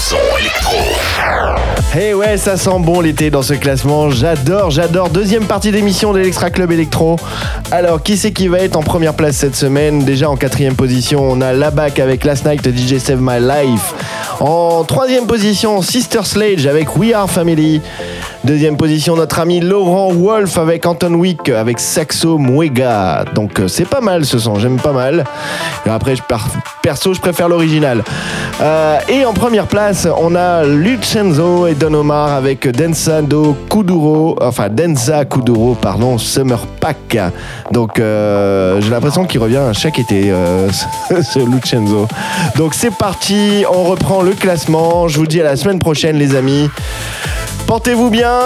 son électro. Eh ouais, ça sent bon l'été dans ce classement. J'adore. Deuxième partie d'émission de l'Extra Club Electro. Alors, qui c'est qui va être en première place cette semaine? Déjà en quatrième position, on a Labac avec Last Night DJ Save My Life. En troisième position, Sister Sledge avec We Are Family. Deuxième position, notre ami Laurent Wolf avec Anton Wick avec Saxo Muega. Donc c'est pas mal ce son, j'aime pas mal. Et après, perso, je préfère l'original. Et en première place, on a Lucenzo et Don Omar avec Denza Kuduro, Summer Pack. Donc j'ai l'impression qu'il revient chaque été, ce Lucenzo. Donc c'est parti, on reprend le classement. Je vous dis à la semaine prochaine les amis. Portez-vous bien